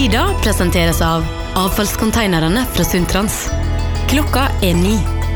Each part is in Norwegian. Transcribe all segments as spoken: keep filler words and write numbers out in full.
Tida presenteres av avfallskonteinerne fra Sundtrans. Klokka er ni.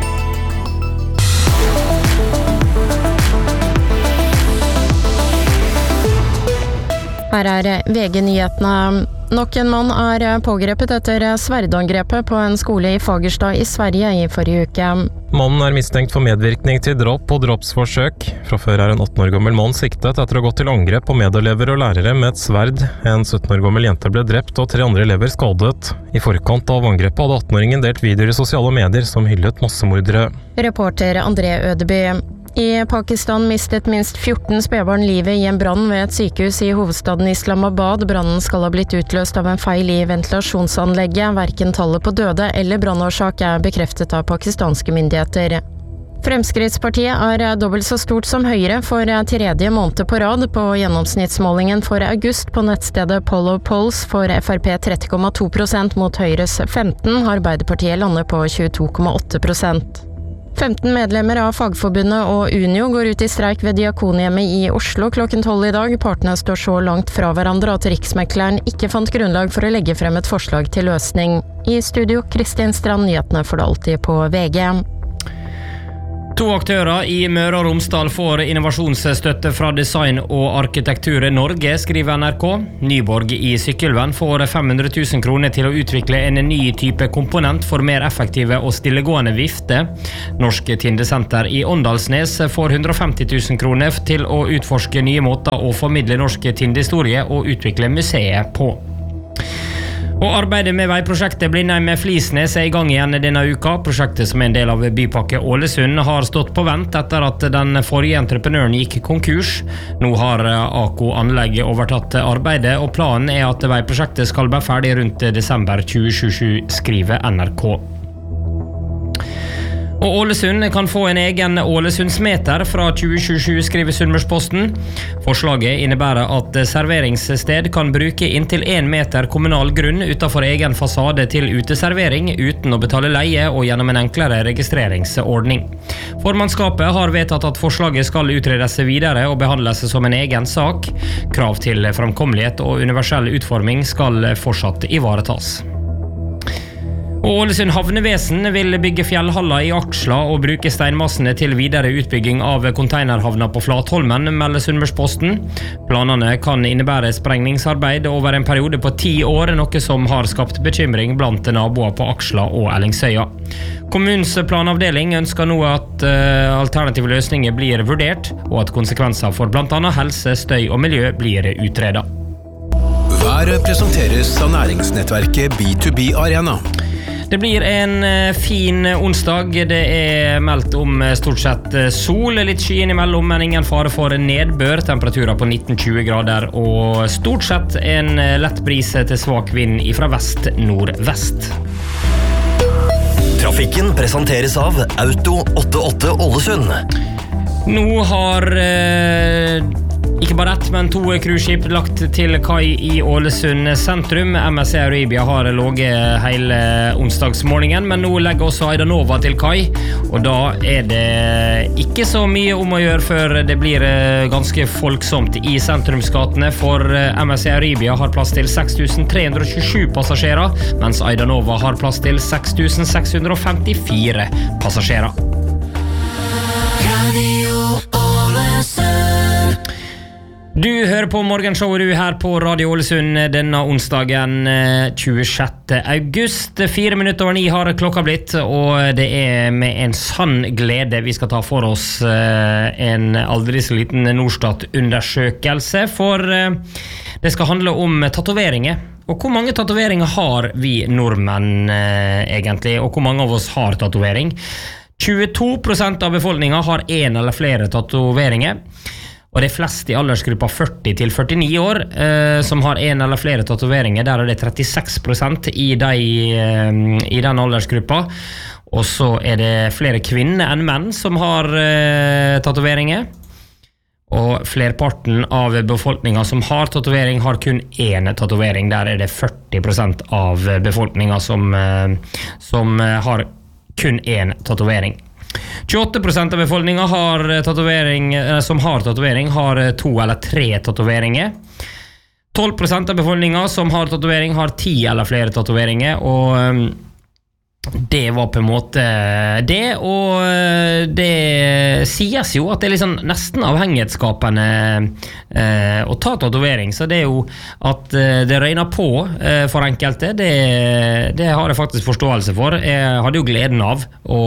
Her er V G-nyhetene. Nok en mann er pågrepet etter sverdangrepet på en skole i Fagerstad i Sverige i forrige uke. Mannen er mistenkt for medvirkning til dropp og droppsforsøk. Fra før er en atten år gammel mann siktet etter å ha gått til angrep på medelever og lærere med et sverd. En sytten år gammel jente ble drept og tre andre elever skadet. I forkant av angrepet hadde atten-åringen delt videoer i sosiale medier som hyllet massemordere. Reporter André Ødeby. I Pakistan mistet minst fjorten spedbarn livet i en brann ved et sykehus i hovedstaden Islamabad. Brannen skal ha blitt utløst av en feil i ventilasjonsanlegget. Hverken tallet på døde eller brannårsak er bekreftet av pakistanske myndigheter. Fremskrittspartiet er dobbelt så stort som Høyre for tredje måned på rad. På gjennomsnittsmålingen for august på nettstedet Pollo Polls for F R P tretti komma to prosent mot Høyres femten. Arbeiderpartiet lander på tjueto komma åtte prosent. femten medlemmer av Fagforbundet og Unio går ut i streik ved Diakonhjemmet i Oslo klokken tolv i dag. Partene står så langt fra hverandre at Riksmekleren ikke fant grunnlag for å legge frem et forslag til løsning. I studio, Kristin Strand, nyhetene for det alltid på V G. To aktører i Møre og Romsdal får innovasjonsstøtte fra Design og Arkitektur Norge, skriver N R K. Nyborg i Sykkylven får fem hundre tusen kroner til å utvikle en ny type komponent for mer effektive og stillegående vifte. Norsk Tindesenter i Åndalsnes får hundre og femti tusen kroner til å utforske nye måter å formidle norsk tindehistorie og utvikle museet på. Og arbeidet med veiprosjektet Blindheim-Flisnes er i gang igjen denne uka. Prosjektet som er en del av Bypakke Ålesund har stått på vent etter at den forrige entreprenøren gikk konkurs. Nå har A K Anlegg overtatt arbeidet, og planen er at veiprosjektet skal være ferdig rundt desember tjue tjuesju, skriver N R K. Og Ålesund kan få en egen Ålesundsmeter fra tjue tjuesju, skriver Sunnmørsposten. Forslaget innebærer at serveringssted kan bruke inntil en meter kommunal grunn utenfor egen fasade til uteservering uten å betale leie og gjennom en enklere registreringsordning. Formannskapet har vedtatt at forslaget skal utredes videre og behandles som en egen sak. Krav til framkommelighet og universell utforming skal fortsatt ivaretas. Og Ålesund havnevesen vil bygge fjellhaller i Aksla og bruke steinmassene til videre utbygging av konteinerhavna på Flatholmen, melder Sunnmørsposten. Planene kan innebære sprengningsarbeid over en periode på ti år, noe som har skapt bekymring blant naboer på Aksla og Ellingsøya. Kommunens planavdeling ønsker nå at uh, alternative løsninger blir vurdert, og at konsekvenser for blant annet helse, støy og miljø blir utredet. Været presenteres av næringsnettverket B to B Arena. Det blir en fin onsdag. Det er meldt om stort sett sol, litt sky innimellom, men ingen fare for nedbør. Temperaturer på nitten til tjue grader, og stort sett en lett bris til svak vind fra vest-nordvest. Trafikken presenteres av Auto åttiåtte Ålesund. Nå har eh, ikke bare ett, men to cruiseskip lagt til kai i Ålesund sentrum. M S C Arabia har låget hele onsdagsmorgenen, men nå legger også Aidanova til kai, og da er det ikke så mye om å gjøre før det blir ganske folksomt i sentrumsgatene, for M S C Arabia har plass til seks tusen tre hundre og tjuesju passasjerer, mens Aidanova har plass til seks tusen seks hundre og femtifire passasjerer. Du hører på Morgenshowet du her på Radio Ålesund denne onsdagen tjuesjette august. Fire minutter over ni har klokka blitt, og det er med en sann glede vi skal ta for oss en aldri så liten Norstat-undersøkelse, for det skal handle om tatoveringer. Og hvor mange tatoveringer har vi nordmenn egentlig, og hvor mange av oss har tatovering? tjueto prosent av befolkningen har en eller flere tatoveringer. Og det er flest i aldersgruppa førti til førtini år eh, som har en eller flere tatoveringer. Der er det trettiseks prosent i, de, eh, i den aldersgruppa. Og så er det flere kvinner enn menn som har eh, tatoveringer. Og flerparten av befolkningen som har tatovering har kun én tatovering. Der er det førti prosent av befolkningen som, eh, som har kun én tatovering. tjueåtte prosent av befolkningen har tatovering, som har tatovering har to eller tre tatoveringer. tolv prosent av befolkningen som har tatovering har ti eller flere tatoveringer, og um, det var på en måte det, og det sies jo at det er liksom nesten avhengighetsskapende eh, å ta tatovering, så det er jo at eh, det røyner på eh, for enkelte, det, det har jeg faktisk forståelse for. Jeg hadde jo gleden av å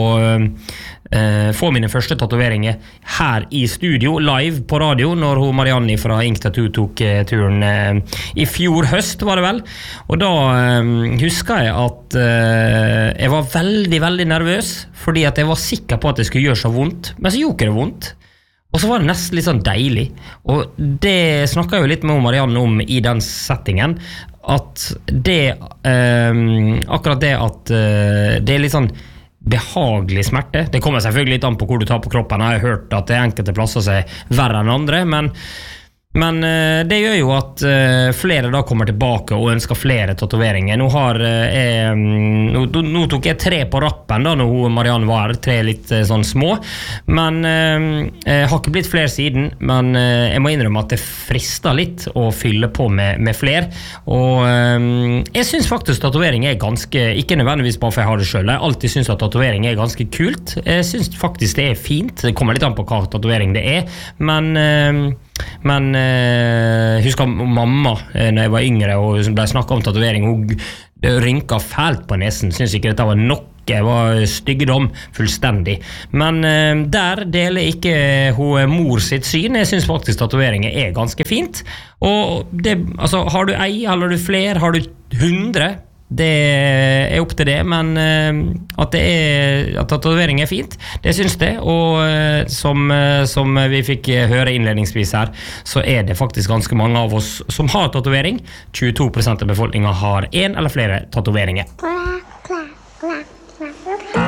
eh, få mine første tatoveringer her i studio, live på radio, når hun Marianne fra Ink Tattoo tok eh, turen eh, i fjor høst, var det vel, og da eh, husker jeg at eh, jeg Jeg var veldig, veldig nervøs, fordi at jeg var sikker på at det skulle gjøre så vondt, men så gjorde ikke det vondt. Og så var det nesten litt sånn deilig. Og det snakket jeg jo litt med Marianne om i den settingen, at det, eh, akkurat det at eh, det er litt sånn behagelig smerte. Det kommer selvfølgelig litt an på hvor du tar på kroppen. Jeg har hørt at det er enkelte plasser som er verre enn andre, men Men uh, det gjør jo at uh, flere da kommer tilbake og ønsker flere tatoveringer. Nå, har, uh, jeg, nå, nå tok jeg tre på rappen da når Marianne var her, tre litt uh, sånn små, men uh, jeg har ikke blitt flere siden, men uh, jeg må innrømme at det frister litt å fylle på med, med flere, og uh, jeg synes faktisk tatovering er ganske, ikke nødvendigvis bare for jeg har det selv, jeg alltid synes at tatovering er ganske kult. Jeg synes faktisk det er fint, det kommer litt an på hva tatovering det er, men uh, Men eh, husker mamma eh, når jeg var yngre og ble snakket om tatovering, hun rynket fælt på nesen, synes ikke dette var nok, jeg var styggedom fullstendig, men eh, der deler ikke hun mor sitt syn. Jeg synes faktisk tatoveringer er ganske fint, og det, altså, har du ei, eller har du flere, har du hundre, det er opp til det, men uh, at det er at tatovering er fint, det synes det, og uh, som, uh, som vi fikk høre innledningsvis her, så er det faktisk ganske mange av oss som har tatovering. tjueto prosent av befolkningen har en eller flere tatoveringer.